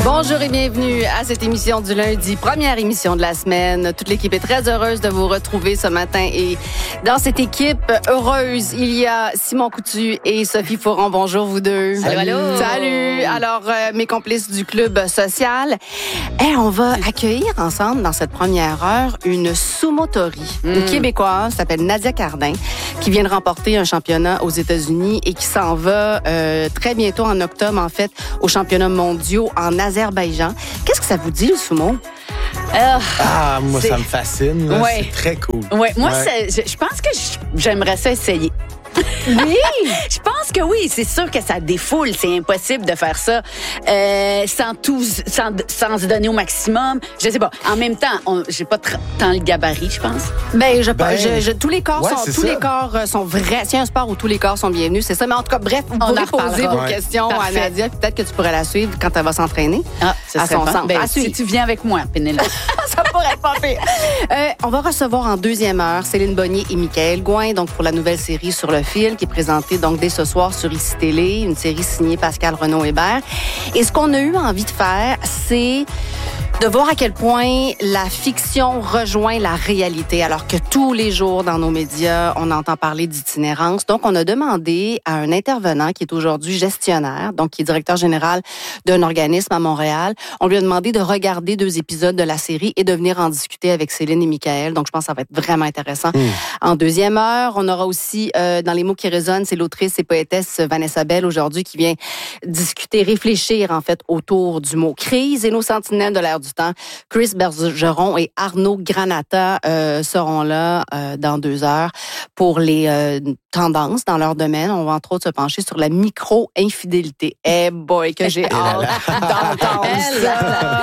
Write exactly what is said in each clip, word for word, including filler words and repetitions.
Bonjour et bienvenue à cette émission du lundi, première émission de la semaine. Toute l'équipe est très heureuse de vous retrouver ce matin. Et dans cette équipe heureuse, il y a Simon Coutu et Sophie Fauron. Bonjour vous deux. Salut, allô. Salut. Alors, euh, mes complices du club social. Et on va accueillir ensemble dans cette première heure une sumotori. Mm. Une Québécoise s'appelle Nadia Cardin, qui vient de remporter un championnat aux États-Unis et qui s'en va euh, très bientôt en octobre, en fait, aux championnats mondiaux en Azerbaïdjan. Qu'est-ce que ça vous dit, le sumo? Euh, ah, moi, c'est... ça me fascine. Là. Ouais. C'est très cool. Ouais, moi, ouais. je, je pense que j'aimerais ça essayer. Oui! Je pense que oui, c'est sûr que ça défoule, c'est impossible de faire ça euh, sans tout, sans, sans se donner au maximum. Je sais pas. En même temps, on, j'ai pas tra- tant le gabarit, je pense. Ben, je, ben, je, je tous les corps ouais, sont, tous ça. les corps sont vrais. C'est un sport où tous les corps sont bienvenus, c'est ça. Mais en tout cas, bref, vous on pourrez poser vos ouais. questions Parfait. à Nadia. Peut-être que tu pourrais la suivre quand elle va s'entraîner. Ah, ça à son fun. centre. Ben, à si suivre. tu viens avec moi, Pénélope. Ça pourrait être pas pire. Euh, on va recevoir en deuxième heure Céline Bonnier et Michaël Gouin, donc pour la nouvelle série Sur le fil, qui est présentée donc dès ce soir sur I C I Télé, une série signée Pascal Renaud-Hébert. Et ce qu'on a eu envie de faire, c'est de voir à quel point la fiction rejoint la réalité, alors que tous les jours dans nos médias, on entend parler d'itinérance. Donc, on a demandé à un intervenant qui est aujourd'hui gestionnaire, donc qui est directeur général d'un organisme à Montréal, on lui a demandé de regarder deux épisodes de la série et de venir en discuter avec Céline et Michaël. Donc, je pense que ça va être vraiment intéressant. Mmh. En deuxième heure, on aura aussi, euh, dans les mots qui résonnent, c'est l'autrice et poétesse Vanessa Bell aujourd'hui qui vient discuter, réfléchir en fait autour du mot crise, et nos sentinelles de l'air du temps, Chris Bergeron et Arnaud Granata euh, seront là euh, dans deux heures pour les euh, tendances dans leur domaine. On va entre autres se pencher sur la micro-infidélité. Eh hey boy, que j'ai hâte d'entendre ça!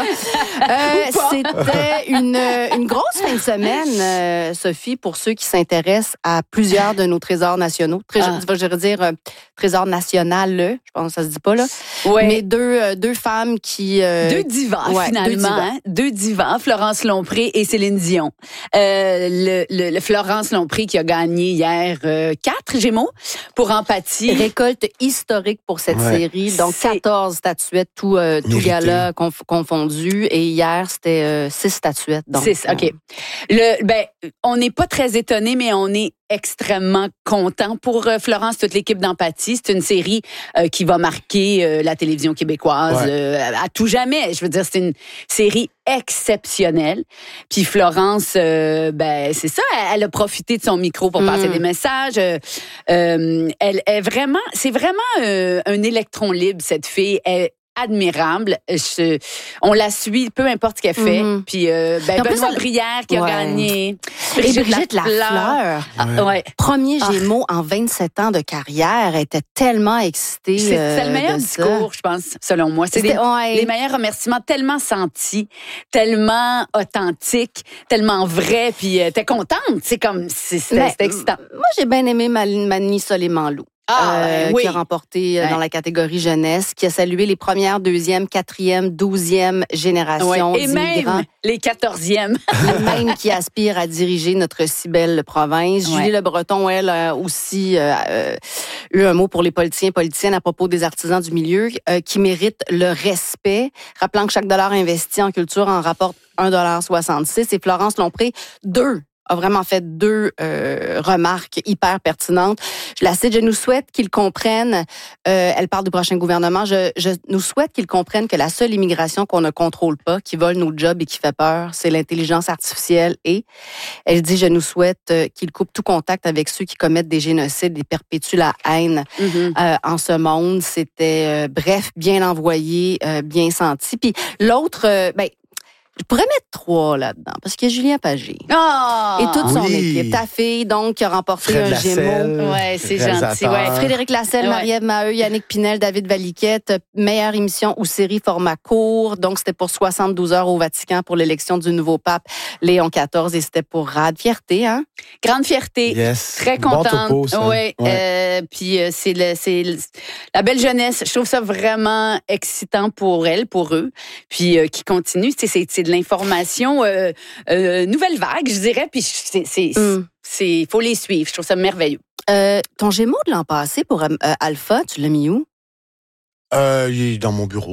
Euh, c'était une, une grosse fin de semaine, euh, Sophie, pour ceux qui s'intéressent à plusieurs de nos trésors nationaux. Tré- ah. Je veux dire, euh, trésor national, je pense que ça se dit pas, là. Ouais. Mais deux, euh, deux femmes qui... Euh, deux divas, ouais, finalement. Deux divas. Hein? Deux divas, Florence Lompré et Céline Dion. Euh, le, le, le Florence Lompré qui a gagné hier euh, quatre Gémeaux pour Empathie. Récolte historique pour cette ouais. série. Donc, c'est... quatorze statuettes, tout, euh, tout gala conf- confondu. Et hier, c'était euh, six statuettes. Donc, six, OK. Le, ben, on n'est pas très étonnés, mais on est extrêmement content pour euh, Florence, toute l'équipe d'Empathie. C'est une série euh, qui va marquer euh, la télévision québécoise ouais. euh, à, à tout jamais. Je veux dire, c'est une série exceptionnelle. Puis Florence, euh, ben c'est ça, elle, elle a profité de son micro pour mmh. passer des messages. Euh, euh, elle est vraiment, c'est vraiment euh, un électron libre, cette fille. Elle, admirable. Je, on la suit, peu importe ce qu'elle fait. Mm-hmm. Puis euh, ben, Benoît elle... Brière qui ouais. a gagné. Brigitte, Brigitte Lafleur. Lafleur. Ah, ouais. Premier Gémeaux ah. en vingt-sept ans de carrière. Elle était tellement excitée. C'est, euh, c'est le meilleur discours, je pense, selon moi. C'est des, ouais. les meilleurs remerciements, tellement sentis, tellement authentiques, tellement vrais. Puis euh, t'es contente. C'est comme, c'est, c'était, Mais, c'était excitant. Moi, j'ai bien aimé Mani Soleiman-Lou. Ah, euh, oui. qui a remporté ouais. dans la catégorie jeunesse, qui a salué les premières, deuxième, quatrième, douzième générations ouais. Et d'immigrants. même les quatorzièmes. Les mêmes qui aspirent à diriger notre si belle province. Ouais. Julie Le Breton, elle, a aussi euh, euh, eu un mot pour les politiciens et politiciennes à propos des artisans du milieu euh, qui méritent le respect, rappelant que chaque dollar investi en culture en rapporte un dollar soixante-six. Et Florence Lompré, deux a vraiment fait deux euh, remarques hyper pertinentes. Je la cite, je nous souhaite qu'ils comprennent, euh, elle parle du prochain gouvernement, je, je nous souhaite qu'ils comprennent que la seule immigration qu'on ne contrôle pas, qui vole nos jobs et qui fait peur, c'est l'intelligence artificielle. Et elle dit, je nous souhaite euh, qu'ils coupent tout contact avec ceux qui commettent des génocides et perpétuent la haine mm-hmm. euh, en ce monde. C'était, euh, bref, bien envoyé, euh, bien senti. Puis l'autre, euh, ben, je pourrais mettre trois là-dedans, parce qu'il y a Julien Pagé. Oh, et toute son oui. équipe. Ta fille, donc, qui a remporté Fred un Lasselle, Gémeaux. Ouais, c'est gentil. Ouais. Frédéric Lasselle, ouais. Marie-Ève Maheu, Yannick Pinel, David Valiquette, meilleure émission ou série format court. Donc, c'était pour soixante-douze heures au Vatican pour l'élection du nouveau pape Léon quatorze, et c'était pour Rad. Fierté, hein? Grande fierté. Yes. Très contente. Bon topo, ça. Ouais. ouais. Euh, puis, euh, c'est, le, c'est le, la belle jeunesse. Je trouve ça vraiment excitant pour elle, pour eux. Puis, euh, qui continue. C'est, c'est, c'est de l'information. Euh, euh, nouvelle vague, je dirais, puis c'est, c'est, mm. c'est, faut les suivre. Je trouve ça merveilleux. Euh, ton Gémeaux de l'an passé pour euh, Alpha, tu l'as mis où? Euh, il est dans mon bureau.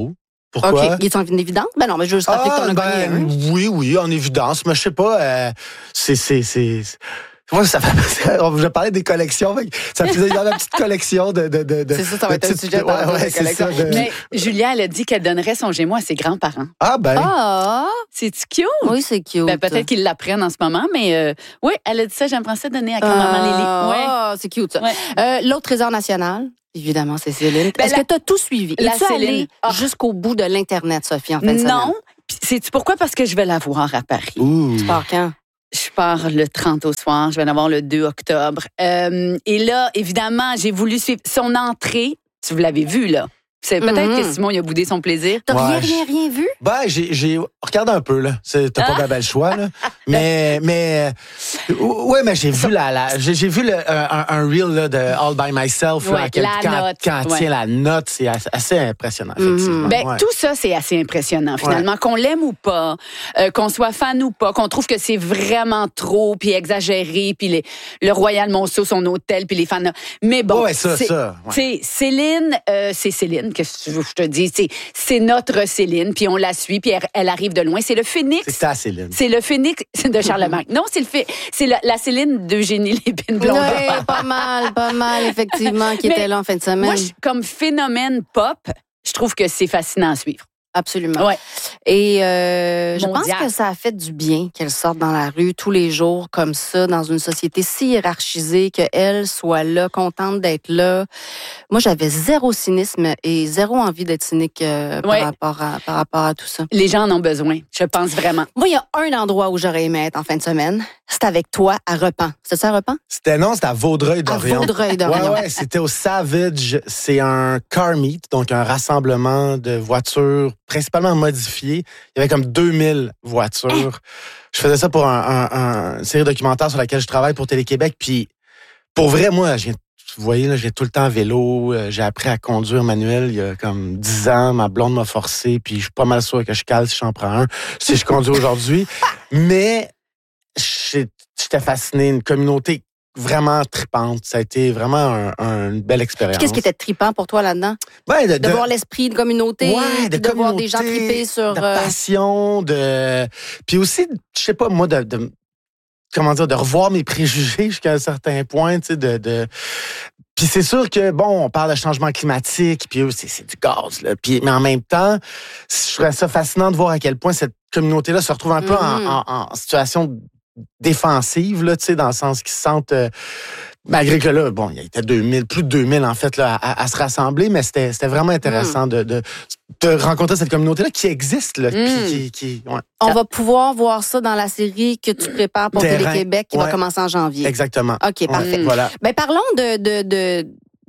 Pourquoi? OK. Il est en évidence? Ben non, mais je veux juste rappeler Ah, que t'en as ben, gagné un. oui, oui, en évidence. Mais je sais pas, euh, c'est... c'est, c'est... Moi, ça fait, je parlais des collections. Ça faisait dans la petite collection de. de, de c'est ça, ça va être un petites, sujet. Ouais, ouais, c'est ça, de... Mais Julia, elle a dit qu'elle donnerait son Gémeaux à ses grands-parents. Ah, ben. Ah! C'est-tu cute? Oui, c'est cute. Ben, peut-être qu'ils l'apprennent en ce moment, mais euh, oui, elle a dit ça. J'aimerais ça donner à grand-maman Lily. Ouais. Ah, c'est cute, ça. Ouais. Euh, l'autre trésor national, évidemment, c'est Céline. Ben, Est-ce la... que tu as tout suivi? La Es-tu Céline. allée Ah. jusqu'au bout de l'Internet, Sophie, en fin de semaine? Non. Sais-tu pourquoi? Parce que je vais la voir à Paris. Ouh. Tu pars quand? Je pars le trente au soir, je vais en avoir le deux octobre. Euh, et là, évidemment, j'ai voulu suivre son entrée. Tu vous l'avez vu, là. C'est peut-être Mm-hmm. que Simon, il a boudé son plaisir. T'as Ouais, rien, rien, rien vu? Ben, j'ai, j'ai regardé un peu, là. C'est, t'as pas Ah. de bel choix, là. Mais, mais, euh, ouais, mais j'ai vu la, la j'ai, j'ai vu le, un, un reel, là, de All by Myself, là, Ouais, à quel- la quand, note, quand ouais. tient la note, c'est assez, assez impressionnant, effectivement. Ben, Ouais. tout ça, c'est assez impressionnant, finalement. Ouais. Qu'on l'aime ou pas, euh, qu'on soit fan ou pas, qu'on trouve que c'est vraiment trop, puis exagéré, puis les, le Royal Monceau, son hôtel, puis les fans. Mais bon, Ouais, ça, c'est, ça, ouais. c'est Céline, euh, c'est Céline, qu'est-ce que tu veux que je te dis? C'est, c'est notre Céline, puis on la suit, puis elle, elle arrive de loin. C'est le phénix. C'est ça, Céline. C'est le phénix de Charlemagne. Non, c'est le fait, c'est la, la Céline d'Eugénie Lépine-Blondin. Oui, pas mal, pas mal, effectivement, qui Mais était là en fin de semaine. Moi, je- comme phénomène pop, je trouve que c'est fascinant à suivre. Absolument. Ouais. Et euh, je pense Mondial. que ça a fait du bien qu'elle sorte dans la rue tous les jours comme ça, dans une société si hiérarchisée, qu'elle soit là, contente d'être là. Moi, j'avais zéro cynisme et zéro envie d'être cynique euh, par, Ouais. rapport à, par rapport à tout ça. Les gens en ont besoin, je pense vraiment. Moi, il y a un endroit où j'aurais aimé être en fin de semaine. C'est avec toi à Repan. C'est ça, Repan? C'était, non, c'était à Vaudreuil-Dorion. À Vaudreuil-Dorion. Ouais, ouais, c'était au Savage. C'est un car meet, donc un rassemblement de voitures principalement modifiées. Il y avait comme deux mille voitures. Je faisais ça pour un, un, un- une série documentaire sur laquelle je travaille pour Télé-Québec. Puis, pour vrai, moi, je viens, vous voyez, là, j'ai tout le temps à vélo. Euh, J'ai appris à conduire manuel il y a comme dix ans. Ma blonde m'a forcé, puis je suis pas mal sûr que je cale si j'en prends un, si je conduis aujourd'hui. Mais j'ai- j'étais fasciné. Une communauté vraiment tripante. Ça a été vraiment un- un- une belle expérience. Qu'est-ce qui était trippant pour toi là-dedans? Ouais, de, De, voir l'esprit de communauté, Ouais, de puis de voir des gens communauté, tripper sur... de euh, passion, de puis aussi, je sais pas moi, de, de comment dire, de revoir mes préjugés jusqu'à un certain point, tu sais, de, de... Puis c'est sûr que bon, on parle de changement climatique, puis eux, c'est, c'est du gaz, là. Puis mais en même temps, je trouve ça fascinant de voir à quel point cette communauté-là se retrouve un peu Mhm. en, en, en situation défensive, là, tu sais, dans le sens qu'ils se sentent. euh, Malgré que là, bon, il y était deux mille, plus de deux mille en fait là, à, à se rassembler, mais c'était, c'était vraiment intéressant de, de, de rencontrer cette communauté-là qui existe, là, puis Mm. qui, qui ouais. On va pouvoir voir ça dans la série que tu prépares pour Terrain. Télé-Québec qui va Ouais. commencer en janvier. Exactement. OK, Ouais, parfait. Voilà. Ben, parlons de, de, de,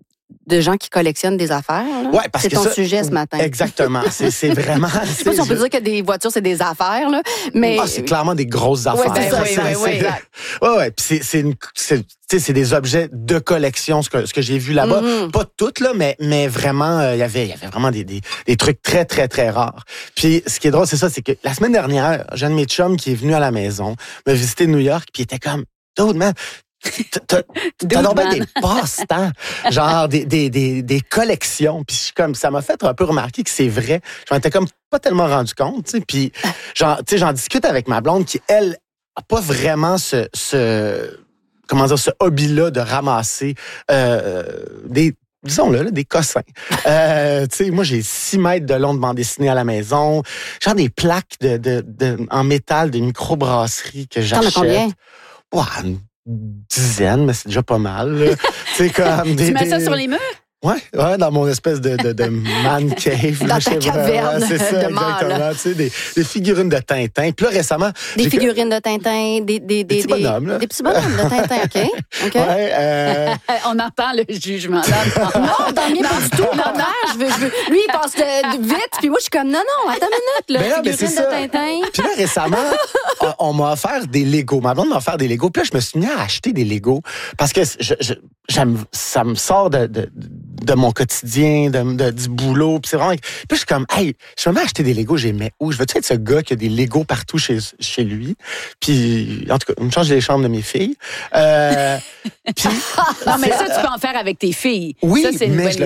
de gens qui collectionnent des affaires. là. Ouais, parce c'est que ton ça- sujet ce matin. Exactement. C'est, c'est vraiment. Je sais pas si on peut dire que des voitures, c'est des affaires, là, mais... Ah, c'est clairement des grosses affaires. Ouais, c'est ça, oui, ça, oui, ça. oui. Exact. Ouais, ouais. Puis c'est, c'est, une, c'est, tu sais, c'est des objets de collection, ce que, ce que j'ai vu là-bas. Mhm. Pas toutes, là, mais, mais vraiment, euh, il y avait, il y avait vraiment des, des, des trucs très, très, très rares. Puis ce qui est drôle, c'est ça, c'est que la semaine dernière, j'ai un de mes chums qui est venu à la maison, me visiter New York, puis il était comme, dude, man, t'as, t'as donc bien man. des passe-temps, genre des, des, des, des collections. Puis je suis comme, ça m'a fait un peu remarquer que c'est vrai. Je m'en étais comme pas tellement rendu compte, tu sais. Puis genre, tu sais, j'en discute avec ma blonde qui, elle, a pas vraiment ce, ce comment dire, ce hobby-là de ramasser euh, des, disons-le, là, des cossins. Euh, tu sais, moi, j'ai six mètres de long de bande dessinée à la maison, genre des plaques de, de, de, en métal de microbrasserie que T'en as j'achète. combien? Ouais, une dizaine, mais c'est déjà pas mal. là. C'est comme des, Tu mets ça des- sur les murs? Ouais, ouais, dans mon espèce de, de, de man cave. Dans là, ta je sais pas, caverne ouais, c'est ça, de mâle. exactement. Tu sais, des, des figurines de Tintin. Puis là, récemment... Des j'ai- figurines de Tintin, des... Des, des, petits bonhommes, là. Des petits bonhommes de Tintin, OK? OK? Ouais, euh, On entend le jugement. Là. Non, dans le mien, pas du tout. Au contraire, je veux, je veux... Lui, il passe de- vite, puis moi, je suis comme, non, non, attends une minute, Ben là, non, mais figurine c'est de ça. Tintin. Puis là, récemment, on- on m'a offert des Legos. Ma blonde m'a offert des Legos. Puis là, je me suis mis à acheter des Legos parce que je, je, j'aime, ça me sort de, de, de mon quotidien, de, de- du boulot. Puis c'est vraiment... Puis là, je suis comme, hey, je me mets à acheter des Legos. J'ai, mais où? Je veux-tu être ce gars qui a des Legos partout chez, chez lui? Puis, en tout cas, on me change les chambres de mes filles. Euh, puis, Non, mais ça, tu peux en faire avec tes filles. oui, ça, c'est une mais bonne je le idée. fais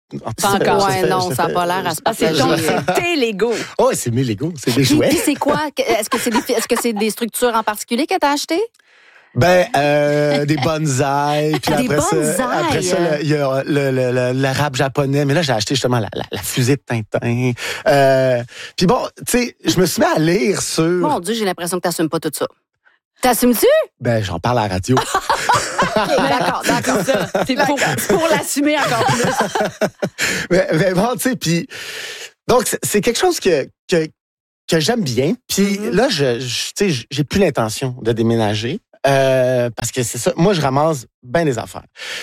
Pas encore. Ouais, non, ça n'a pas l'air à se Ah, c'est partager. ton, c'est tes Legos. Oh, c'est mes Legos, c'est des Puis, jouets. puis c'est quoi? Est-ce que c'est des, est-ce que c'est des structures en particulier que tu as achetées? Ben, euh, des bonsaïs. Puis Des après ça, bonsaïs. après ça, le- il y a le, le, le, le rap japonais. Mais là, j'ai acheté justement la, la, la fusée de Tintin. Euh, puis bon, tu sais, je me suis mis à lire sur... Mon Dieu, j'ai l'impression que tu n'assumes pas tout ça. T'assumes-tu? Ben, j'en parle à la radio. OK, d'accord, d'accord. Ça, c'est pour, c'est pour l'assumer encore plus. mais, mais bon, tu sais, puis... Donc, c'est, c'est quelque chose que... que que j'aime bien. Puis Mm-hmm. là, je, je tu sais, j'ai plus l'intention de déménager. Euh, parce que c'est ça. Moi, je ramasse bien des affaires.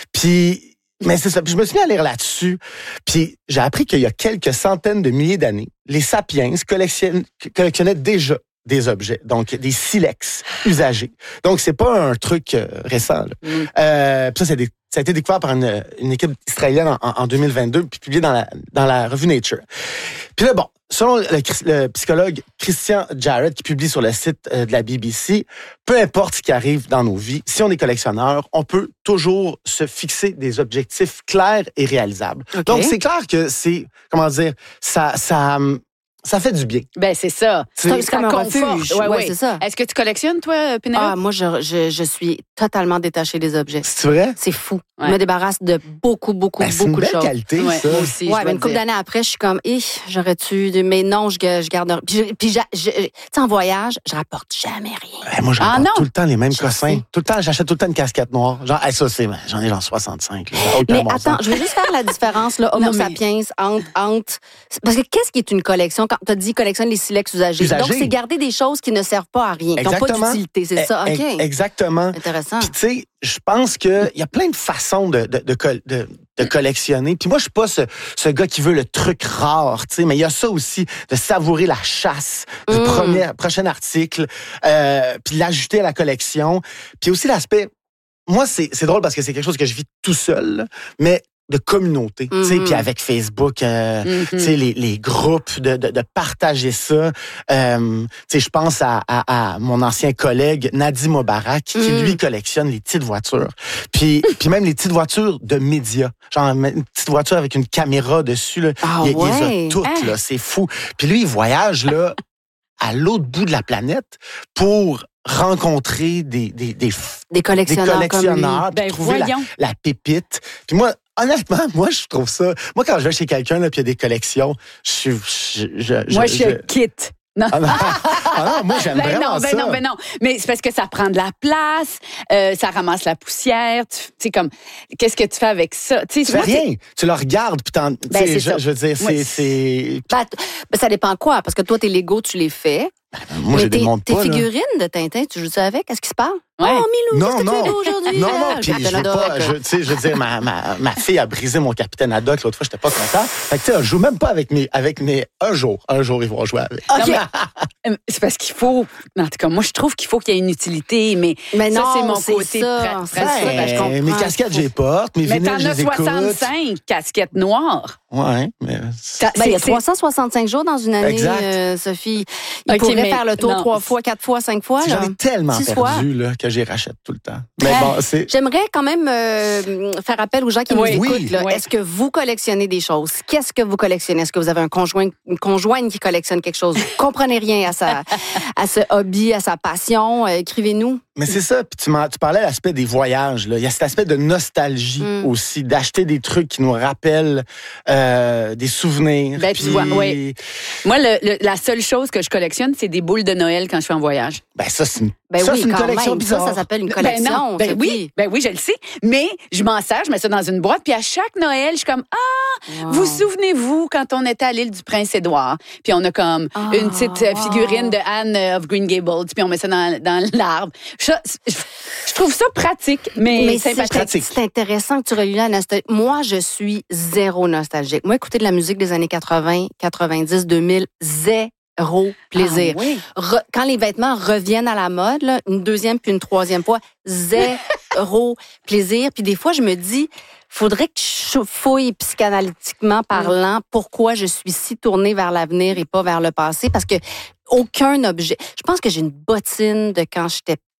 Puis, mais c'est ça. Puis je me suis mis à lire là-dessus. Puis j'ai appris qu'il y a quelques centaines de milliers d'années, les sapiens collectionnent- collectionnaient déjà des objets, donc des silex usagés. Donc c'est pas un truc euh, récent. Là. Mm. Euh, puis ça, c'est des, ça a été découvert par une, une équipe israélienne en, en deux mille vingt-deux, puis publié dans la, dans la revue Nature. Puis là, bon, selon le, le psychologue Christian Jarrett, qui publie sur le site euh, de la B B C, peu importe ce qui arrive dans nos vies, si on est collectionneur, on peut toujours se fixer des objectifs clairs et réalisables. OK. Donc, c'est clair que c'est, comment dire, ça, ça, ça fait du bien. Ben, c'est ça. C'est- C'est comme un conforte. refuge. Ouais, Ouais, ouais. c'est ça. Est-ce que tu collectionnes, toi, Pénélope? Ah, moi, je, je, je suis totalement détachée des objets. C'est vrai? C'est fou. Ouais. Je me débarrasse de beaucoup, beaucoup, Ben, c'est une beaucoup de belle choses. qualité, Ouais, ça. moi aussi, je Ouais, dois mais une le couple dire. d'années après, je suis comme, eh, j'aurais-tu. Mais non, je, je garde. Puis, je- puis j'a- je- tu sais, en voyage, je rapporte jamais rien. Ben, moi, j'en Ah, porte non. tout le temps les mêmes Je cossins. sais. Tout le temps, j'achète tout le temps une casquette noire. Genre, hey, ça, c'est, j'en ai genre soixante-cinq. Là. Ça a aucun Mais bon attends, sens. je veux juste faire la différence, là, Homo Non, mais- sapiens, entre, entre. Parce que qu'est-ce qui est une collection? Quand tu as dit collectionne les silex usagés. Usagés. Donc, c'est garder des choses qui ne servent pas à rien, qui n'ont pas Exactement. d'utilité. C'est ça, Eh, OK. eh, Exactement. Intéressant. Puis, tu sais, je pense qu'il y a plein de façons de, de, de, col- de, de collectionner. Puis moi, je suis pas ce, ce gars qui veut le truc rare, tu sais, mais il y a ça aussi, de savourer la chasse du Mm. premier, prochain article, euh, puis l'ajouter à la collection. Puis aussi l'aspect... Moi, c'est, c'est drôle parce que c'est quelque chose que je vis tout seul, là, mais de communauté, tu sais, Mhm. puis avec Facebook, euh, Mhm. tu sais, les, les groupes, de, de, de partager ça. Euh, tu sais, je pense à, à, à mon ancien collègue Nadim Mobarak, qui, Mhm. lui, collectionne les petites voitures. Puis, puis même les petites voitures de médias. Genre, une petite voiture avec une caméra dessus, là. Ah il, il les ouais? a toutes, Ah. là. C'est fou. Puis lui, il voyage, là, à l'autre bout de la planète pour rencontrer des, des, des, Des des collectionneurs, collectionneurs, puis Ben, trouver la, voyons. la pépite. Puis moi, honnêtement, moi, je trouve ça... Moi, quand je vais chez quelqu'un, là, puis il y a des collections, je suis... Je, je, je, Moi, je je- quitte. Non. Ah non, ah non, moi, j'aime Ben vraiment non, ben ça. non, ben non. Mais c'est parce que ça prend de la place, euh, ça ramasse la poussière. Tu sais, comme, qu'est-ce que tu fais avec ça? Tu sais, Tu fais moi, c'est- rien. Tu le regardes, puis t'en... tu sais, c'est je, ça. je veux dire, c'est... Ouais. c'est- Ben, t- ben, ça dépend quoi, parce que toi, tes Legos, tu les fais. Moi, je mais les tes, démonte tes pas, là. figurines de Tintin, tu joues ça avec? Qu'est-ce qui se passe? Ouais. Oh, Milou, Non, qu'est-ce que tu non. fais beau aujourd'hui? Non, là? non, puis je Capitaine veux pas... Haddock. Je, tu sais, je veux dire, ma, ma, ma fille a brisé mon Capitaine Haddock l'autre fois, j'étais pas content. Fait que, tu sais, je joue même pas avec mes... Avec mes un jour, un jour, ils vont jouer avec. OK. Non, mais- Euh, C'est parce qu'il faut. En tout cas, moi, je trouve qu'il faut qu'il y ait une utilité, mais, Mais ça, non, c'est mon c'est côté ça, pra- c'est pratique. ça, ben, je comprends. mes casquettes, je les porte, mes Mais vinyles, t'en je as les écoute. soixante-cinq casquettes noires. Ouais, mais... T'as- Ben, il y a c'est- c'est- trois cent soixante-cinq jours dans une année, Exact. euh, Sophie. Il OK, pourrait mais faire le tour non. trois fois, quatre fois, cinq fois. J'en là. ai tellement Six perdu là, que j'y rachète tout le temps. Mais Hein? bon, c'est... J'aimerais quand même euh, faire appel aux gens qui Oui, nous oui, écoutent. là. oui. Est-ce que vous collectionnez des choses? Qu'est-ce que vous collectionnez? Est-ce que vous avez un conjoint, une conjointe qui collectionne quelque chose? Vous comprenez rien à, sa, à ce hobby, à sa passion? Euh, écrivez-nous. Mais c'est ça, puis tu, m'en- tu parlais de l'aspect des voyages. Là. Il y a cet aspect de nostalgie Mm. aussi, d'acheter des trucs qui nous rappellent euh, des souvenirs. Ben, tu puis- vois, oui. Moi, le- le- la seule chose que je collectionne, c'est des boules de Noël quand je suis en voyage. Ben ça, c'est une, Ben ça, oui, c'est une quand collection même. bizarre. Ça, ça s'appelle une Ben collection. non, ben Sophie. oui, ben oui, je le sais. Mais je m'en sers, je mets ça dans une boîte, puis à chaque Noël, je suis comme ah, Wow. vous souvenez-vous quand on était à l'île du Prince-Édouard, puis on a comme Ah, une petite euh, wow. figurine de Anne euh, of Green Gables, puis on met ça dans, dans l'arbre. Je, je- je trouve ça pratique, mais, Mais c'est sympathique. c'est intéressant que tu relis la nostalgie. Moi, je suis zéro nostalgique. Moi, écouter de la musique des années quatre-vingts, quatre-vingt-dix, deux mille, zéro plaisir. Ah oui. Re- quand les vêtements reviennent à la mode, là, une deuxième puis une troisième fois, zéro plaisir. Puis des fois, je me dis, faudrait que je fouille psychanalytiquement parlant pourquoi je suis si tournée vers l'avenir et pas vers le passé, parce que aucun objet. Je pense que j'ai une bottine de quand j'étais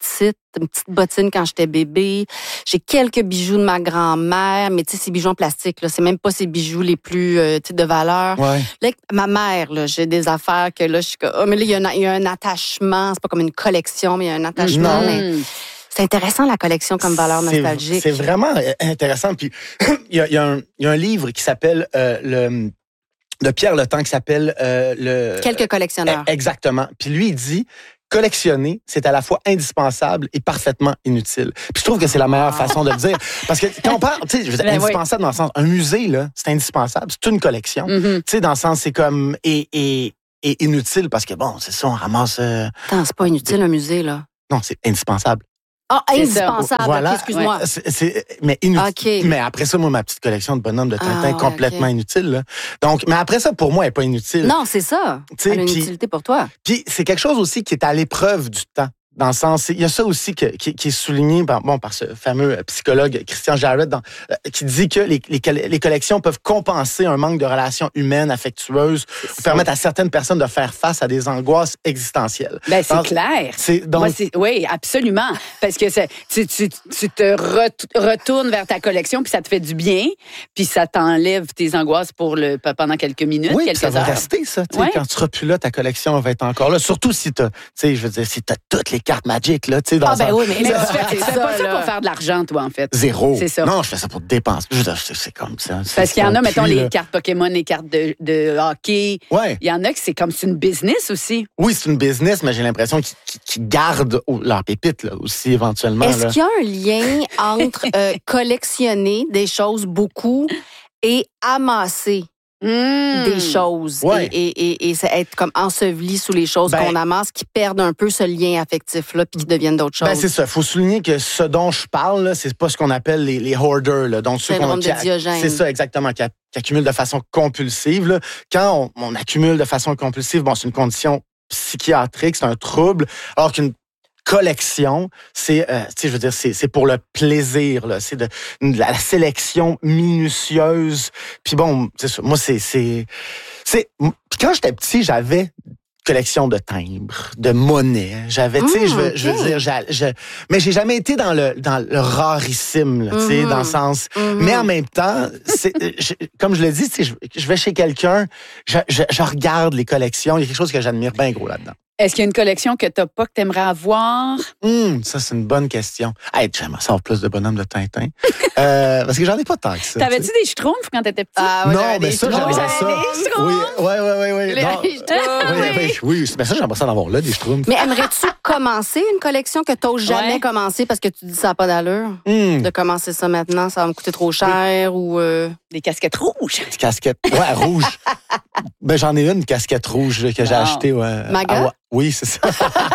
petite, une petite bottine quand j'étais bébé. J'ai quelques bijoux de ma grand-mère, mais tu sais, ces bijoux en plastique, là, c'est même pas ces bijoux les plus euh, tu sais, de valeur. Ouais. Là, ma mère, là, j'ai des affaires que là, je suis comme, oh, mais là, il y, a un, il y a un attachement. C'est pas comme une collection, mais il y a un attachement. Non. Mais c'est intéressant, la collection, comme valeur C'est- nostalgique. C'est vraiment intéressant. Puis, il y a, il y a un, il y a un livre qui s'appelle euh, le de Pierre Le Temps qui s'appelle euh, le Quelques collectionneurs. Exactement. Puis lui, il dit collectionner, c'est à la fois indispensable et parfaitement inutile. Puis je trouve que c'est la meilleure façon de le dire. Parce que quand on parle, tu sais, je veux dire, Ben oui. indispensable dans le sens, un musée, là, c'est indispensable. C'est une collection. Mhm. Tu sais, dans le sens, c'est comme, et, et, et inutile parce que bon, c'est ça, on ramasse, euh, Attends, c'est pas inutile, un musée, là. non, c'est indispensable. Ah, C'est ça. indispensable. Voilà. OK, excuse-moi. C'est, c'est- mais inutile. OK. Mais après ça, moi, ma petite collection de bonhommes de Tintin, Ah, ouais, complètement OK. inutile, là. Donc, mais après ça, pour moi, elle n'est pas inutile. Non, c'est ça. Tu sais, Elle a une puis- utilité pour toi. Puis c'est quelque chose aussi qui est à l'épreuve du temps. Dans le sens, il y a ça aussi que- qui, qui est souligné par, bon, par ce fameux psychologue Christian Jarrett dans, euh, qui dit que les, les, coll- les collections peuvent compenser un manque de relations humaines, affectueuses, ou permettre à certaines personnes de faire face à des angoisses existentielles. Ben, c'est Donc, clair. C'est donc Moi, c'est, oui, absolument. Parce que c'est- tu, tu, tu te ret- retournes vers ta collection, puis ça te fait du bien, puis ça t'enlève tes angoisses pour le, pendant quelques minutes, oui, puis quelques ça va heures. rester, ça. tu sais, Ouais. Quand tu seras plus là, ta collection va être encore là. Surtout si tu as, tu sais, je veux dire, si tu as toutes les cartes Magic, là, tu sais, dans Ah, ben un- oui, mais Mais là, tu fais, tu c'est fais pas ça là. pour faire de l'argent, toi, en fait. Zéro. C'est ça. Non, je fais ça pour dépenser. Je veux dire, C'est c'est comme ça. c'est- Parce qu'il y en c'est a, un mettons, puits, les là. cartes Pokémon, les cartes de, de hockey. Ouais. Il y en a que c'est comme c'est une business aussi. Oui, c'est une business, mais j'ai l'impression qu'ils qu'ils- qu'ils gardent oh, leur pépite là, aussi éventuellement. Est-ce là. qu'il y a un lien entre euh, collectionner des choses beaucoup et amasser Mmh. des choses Ouais. et, et, et, et c'est être comme enseveli sous les choses Ben- qu'on amasse qui perdent un peu ce lien affectif-là puis qui deviennent d'autres choses? Ben, c'est ça. Il faut souligner que ce dont je parle, là, c'est pas ce qu'on appelle les, les hoarders. Là. Donc, ceux Syndrome qu'on, de qui- Diogène. C'est ça, exactement, qui, a- qui accumulent de façon compulsive. Là. Quand on, on accumule de façon compulsive, bon, c'est une condition psychiatrique, c'est un trouble, alors qu'une collection, c'est, euh, tu sais, je veux dire, c'est, c'est pour le plaisir, là. C'est de, de la sélection minutieuse. Puis bon, c'est ça. Moi, c'est, c'est, c'est. Puis quand j'étais petit, j'avais collection de timbres, de monnaie. J'avais, tu sais, Mmh, je veux, je veux ok. dire, j'a- je, mais j'ai jamais été dans le, dans le rarissime, là, tu sais, Mhm. dans le sens. Mhm. Mais en même temps, c'est, je- comme je le dis, tu sais, je, je vais chez quelqu'un, je, je, je regarde les collections. Il y a quelque chose que j'admire bien gros là-dedans. Est-ce qu'il y a une collection que tu n'as pas, que tu aimerais avoir? Hum, ça, c'est une bonne question. Hey, j'aimerais savoir plus de bonhommes de Tintin. euh, parce que j'en ai pas tant que ça. T'avais-tu tu sais. des schtroumpfs quand t'étais petit? Ah, ouais, Non, j'avais mais des ça, schtroumpfs. j'aimerais ça. Des schtroumpfs. Oui, oui, oui, oui. Les Non. schtroumpfs. Oui, oui, oui. Mais ça, j'aimerais ça d'en avoir là, des schtroumpfs. Mais aimerais-tu commencer une collection que tu n'oses jamais Ouais. commencer parce que tu dis ça n'a pas d'allure? Hum, De commencer ça maintenant, ça va me coûter trop cher ou... euh, Des casquettes rouges. petite casquette. Ouais, rouge. Ben, j'en ai une, une casquette rouge là, que j'ai Wow. achetée. Ouais, Maga? à Wa- Oui, c'est ça.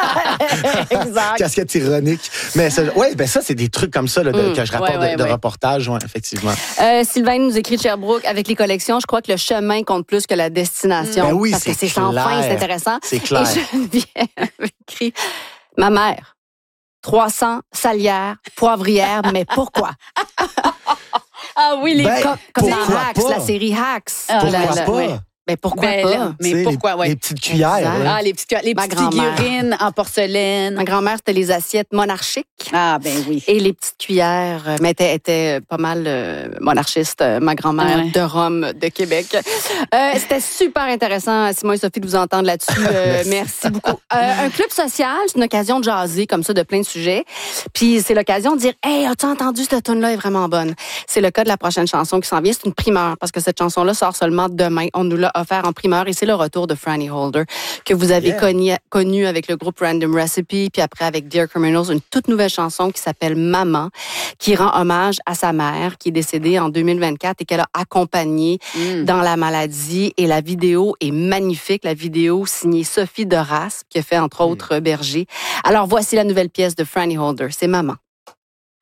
Exact. Casquette ironique. Mais ça, ouais, ben ça, c'est des trucs comme ça là, de- Mm. que je rapporte Ouais, ouais, de, de ouais. reportages, ouais, effectivement. Euh, Sylvain nous écrit de Sherbrooke, avec les collections, je crois que le chemin compte plus que la destination. Ben oui, parce que c'est c'est sans clair. fin, c'est intéressant. C'est clair. Et Geneviève écrit, ma mère, trois cents salières, poivrières, mais pourquoi? Ah oui, les Ben, co- Comme pourquoi dans Hacks, pas? la série Hacks. Ah, Pourquoi La- la- pas? ouais. Ben pourquoi Ben, pas? là, mais Tu sais, pourquoi, les, ouais. les petites cuillères. Exact. là. Ah, les petites, les Ma petites grand-mère. figurines en porcelaine. Ma grand-mère, c'était les assiettes monarchiques. Ah, ben oui. Et les petites cuillères, euh, mais était, était pas mal euh, monarchiste, euh, ma grand-mère Ouais. de Rome, de Québec. Euh, C'était super intéressant, Simon et Sophie, de vous entendre là-dessus. Euh, merci beaucoup. Euh, un club social, c'est une occasion de jaser comme ça de plein de sujets. Puis c'est l'occasion de dire, hey, as-tu entendu cette tune-là est vraiment bonne. C'est le cas de la prochaine chanson qui s'en vient. C'est une primeur parce que cette chanson-là sort seulement demain. On nous l'a offert en primeur et c'est le retour de Franny Holder que vous avez Yeah. connu, connu avec le groupe Random Recipe, puis après avec Dear Criminals, une toute nouvelle chanson qui s'appelle Maman, qui rend hommage à sa mère qui est décédée en deux mille vingt-quatre et qu'elle a accompagnée Mm. dans la maladie. Et la vidéo est magnifique. La vidéo signée Sophie de Raspe, qui a fait entre autres Berger. Alors voici la nouvelle pièce de Franny Holder. C'est Maman.